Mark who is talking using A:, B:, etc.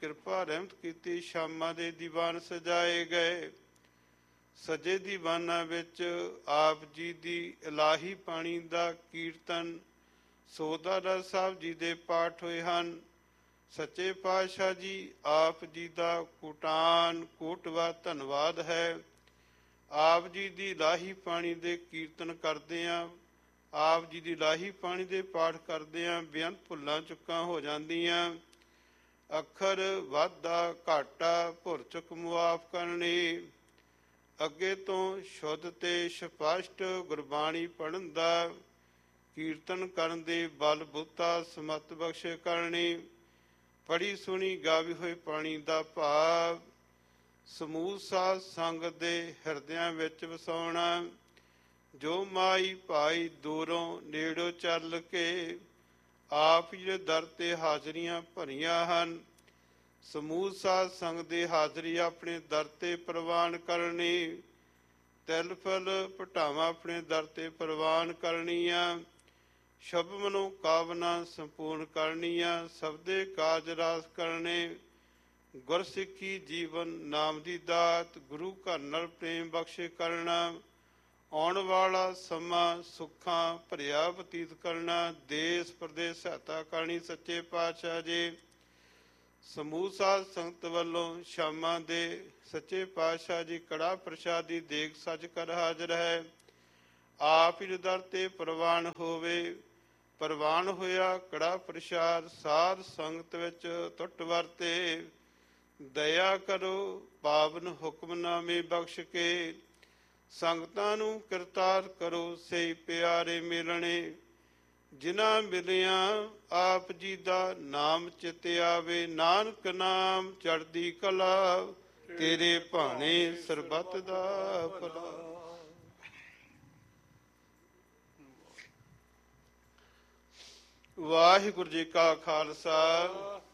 A: ਕਿਰਪਾ ਰਹਿਮਤ ਕੀਤੀ। ਸ਼ਾਮਾਂ ਦੇ ਦੀਵਾਨ ਸਜਾਏ ਗਏ। ਸਜੇ ਦੀਵਾਨਾਂ ਵਿੱਚ ਆਪ ਜੀ ਦੀ ਇਲਾਹੀ ਬਾਣੀ ਦਾ ਕੀਰਤਨ, ਸੋਦਾਗਰ ਸਾਹਿਬ ਜੀ ਦੇ ਪਾਠ ਹੋਏ ਹਨ। ਸੱਚੇ ਪਾਤਸ਼ਾਹ ਜੀ ਆਪ ਜੀ ਦਾ ਕੋਟਾਨ ਕੋਟਵਾ ਧੰਨਵਾਦ ਹੈ। ਆਪ ਜੀ ਦੀ ਇਲਾਹੀ ਬਾਣੀ ਦੇ ਕੀਰਤਨ ਕਰਦੇ ਹਾਂ, ਆਪ ਜੀ ਦੀ ਇਲਾਹੀ ਬਾਣੀ ਦੇ ਪਾਠ ਕਰਦੇ ਹਾਂ, ਬੇਅੰਤ ਭੁੱਲਾਂ ਚੁੱਕਾਂ ਹੋ ਜਾਂਦੀਆਂ। ਅੱਖਰ ਵਾਧਾ ਘਾਟਾ ਭੁਰ ਚੁੱਕ ਮੁਆਫ ਕਰਨੀ। ਅੱਗੇ ਤੋਂ ਸ਼ੁੱਧ ਤੇ ਸਪਸ਼ਟ ਗੁਰਬਾਣੀ ਪੜ੍ਹਨ ਦਾ, ਕੀਰਤਨ ਕਰਨ ਦੇ ਬਲ ਬੁੱਤਾ ਸਮਤ ਬਖਸ਼ ਕਰਨੀ। ਪੜ੍ਹੀ ਸੁਣੀ ਗਾਵੀ ਹੋਈ ਬਾਣੀ ਦਾ ਭਾਵ ਸਮੂਹ ਸਾਧ ਸੰਗਤ ਦੇ ਹਿਰਦਿਆਂ ਵਿੱਚ ਵਸਾਉਣਾ। ਜੋ ਮਾਈ ਭਾਈ ਦੂਰੋਂ ਨੇੜੋਂ ਚੱਲ ਕੇ ਆਪ ਜੀ ਦੇ ਦਰ ਤੇ ਹਾਜ਼ਰੀਆਂ ਭਰੀਆਂ ਹਨ। ਸਮੂਹ ਸਾਧ ਸੰਗਤ ਦੀ ਹਾਜ਼ਰੀ ਆਪਣੇ ਦਰ ਤੇ ਪ੍ਰਵਾਨ ਕਰਨੀ। ਤਿਲ ਫਲ ਭਟਾਵਾਂ ਆਪਣੇ ਦਰ ਤੇ ਪ੍ਰਵਾਨ ਕਰਨੀਆਂ। ਸ਼ਬ ਮਨੋ ਕਾਵਨਾ ਸੰਪੂਰਨ ਕਰਨੀਆਂ। ਸਬਦੇ ਕਾਜ ਰਾਸ ਕਰਨੇ। ਗੁਰਸਿੱਖੀ ਜੀਵਨ ਨਾਮ ਦੀ ਦਾਤ, ਗੁਰੂ ਘਰ ਨਾਲ ਪ੍ਰੇਮ ਬਖਸ਼ੇ ਕਰਨਾ। ਆਉਣ ਵਾਲਾ ਸਮਾਂ ਸੁੱਖਾਂ ਭਰਿਆ ਬਤੀਤ ਕਰਨਾ। ਦੇਸ ਪ੍ਰਦੇਸ ਸਹਾਇਤਾ ਕਰਨੀ। ਸੱਚੇ ਪਾਤਸ਼ਾਹ ਜੀ ਸਮੂਹ ਸਾਧ ਸੰਗਤ ਵੱਲੋਂ ਸ਼ਾਮਾਂ ਦੇ ਸੱਚੇ ਪਾਤਸ਼ਾਹ ਜੀ ਕੜਾਹ ਪ੍ਰਸ਼ਾਦ ਦੀ ਦੇਗ ਸੱਜ ਕਰ ਹਾਜ਼ਰ ਹੈ। ਆਪ ਹੀ ਦਰ ਤੇ ਪ੍ਰਵਾਨ ਹੋਵੇ। ਪ੍ਰਵਾਨ ਹੋਇਆ ਕੜਾਹ ਪ੍ਰਸ਼ਾਦ ਸਾਧ ਸੰਗਤ ਵਿੱਚ ਟੁੱਟ ਵਰਤੇ। ਦਇਆ ਕਰੋ ਪਾਵਨ ਹੁਕਮਨਾਮੇ ਬਖਸ਼ ਕੇ। ਸੰਗਤਾਂ ਨੂੰ ਕਿਰਤਾਰ ਕਰੋ ਸੇ ਪਿਆਰੇ ਮਿਲਣੇ। ਜਿਨ੍ਹਾਂ ਮਿਲਿਆ ਆਪ ਜੀ ਦਾ ਨਾਮ ਚਿਤ ਆਵੇ। ਨਾਨਕ ਨਾਮ ਚੜ੍ਹਦੀ ਕਲਾ, ਤੇਰੇ ਭਾਣੇ ਸਰਬੱਤ ਦਾ ਭਲਾ। ਵਾਹਿਗੁਰੂ ਜੀ ਕਾ ਖਾਲਸਾ,